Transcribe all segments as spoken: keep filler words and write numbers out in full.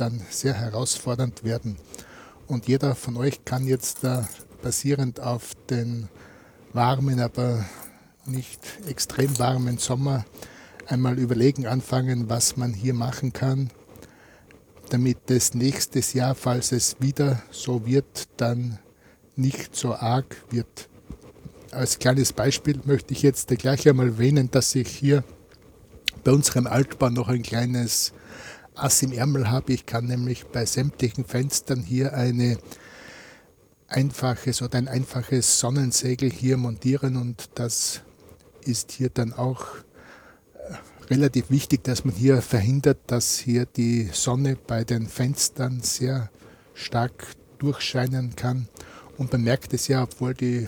dann sehr herausfordernd werden. Und jeder von euch kann jetzt da basierend auf den warmen, aber nicht extrem warmen Sommer einmal überlegen anfangen, was man hier machen kann, damit das nächstes Jahr, falls es wieder so wird, dann nicht so arg wird. Als kleines Beispiel möchte ich jetzt gleich einmal erwähnen, dass ich hier bei unserem Altbau noch ein kleines Ass im Ärmel habe. Ich kann nämlich bei sämtlichen Fenstern hier eine einfaches oder ein einfaches Sonnensegel hier montieren, und das ist hier dann auch relativ wichtig, dass man hier verhindert, dass hier die Sonne bei den Fenstern sehr stark durchscheinen kann. Und man merkt es ja, obwohl die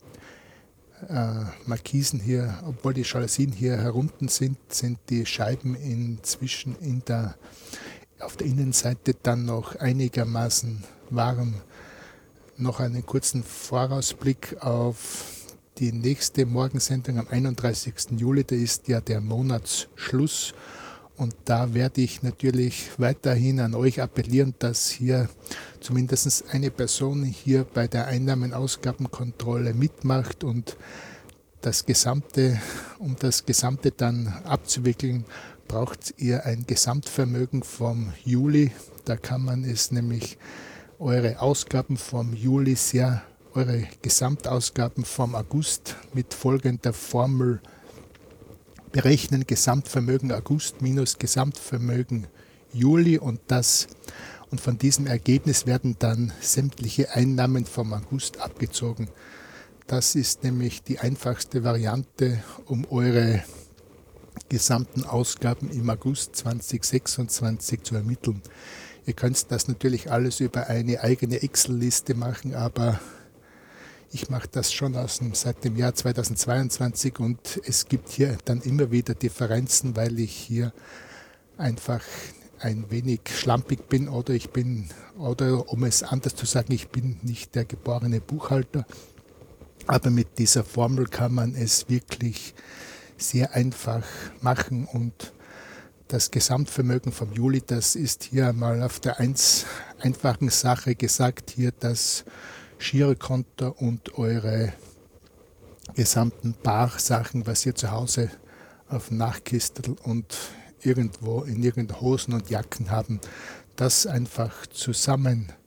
äh, Markisen hier, obwohl die Jalousien hier herunten sind, sind die Scheiben inzwischen in der, auf der Innenseite dann noch einigermaßen warm. Noch einen kurzen Vorausblick auf die nächste Morgensendung am einunddreißigsten Juli, da ist ja der Monatsschluss, und da werde ich natürlich weiterhin an euch appellieren, dass hier zumindest eine Person hier bei der Einnahmen-Ausgabenkontrolle mitmacht, und das Gesamte, um das Gesamte dann abzuwickeln, braucht ihr ein Gesamtvermögen vom Juli. Da kann man es nämlich eure Ausgaben vom Juli sehr, eure Gesamtausgaben vom August mit folgender Formel berechnen: Gesamtvermögen August minus Gesamtvermögen Juli, und das und von diesem Ergebnis werden dann sämtliche Einnahmen vom August abgezogen. Das ist nämlich die einfachste Variante, um eure gesamten Ausgaben im August zweitausendsechsundzwanzig zu ermitteln. Ihr könnt das natürlich alles über eine eigene Excel-Liste machen, aber ich mache das schon aus dem, seit dem Jahr zweitausendzweiundzwanzig, und es gibt hier dann immer wieder Differenzen, weil ich hier einfach ein wenig schlampig bin, oder ich bin, oder um es anders zu sagen, ich bin nicht der geborene Buchhalter. Aber mit dieser Formel kann man es wirklich sehr einfach machen, und das Gesamtvermögen vom Juli, das ist hier mal auf der eins einfachen Sache gesagt, hier das Girokonto und eure gesamten Barsachen, was ihr zu Hause auf dem Nachkistel und irgendwo in irgendeinen Hosen und Jacken haben, das einfach zusammenzählen.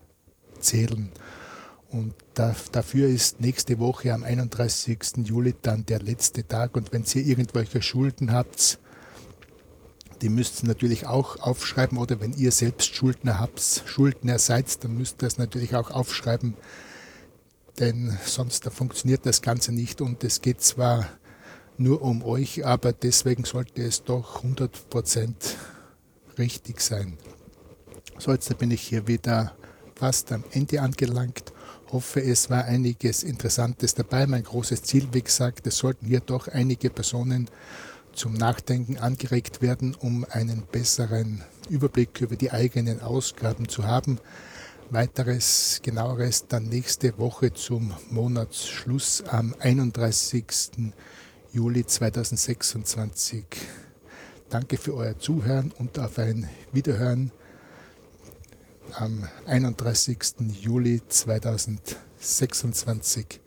Und da, dafür ist nächste Woche am einunddreißigsten Juli dann der letzte Tag, und wenn ihr irgendwelche Schulden habt, die müsst ihr natürlich auch aufschreiben, oder wenn ihr selbst Schuldner habt, Schuldner seid, dann müsst ihr das natürlich auch aufschreiben, denn sonst da funktioniert das Ganze nicht, und es geht zwar nur um euch, aber deswegen sollte es doch hundert Prozent richtig sein. So, jetzt bin ich hier wieder fast am Ende angelangt. Hoffe, es war einiges Interessantes dabei. Mein großes Ziel, wie gesagt, es sollten hier doch einige Personen zum Nachdenken angeregt werden, um einen besseren Überblick über die eigenen Ausgaben zu haben. Weiteres, genaueres dann nächste Woche zum Monatsschluss am einunddreißigsten Juli zweitausendsechsundzwanzig. Danke für euer Zuhören und auf ein Wiederhören am einunddreißigsten Juli zweitausendsechsundzwanzig.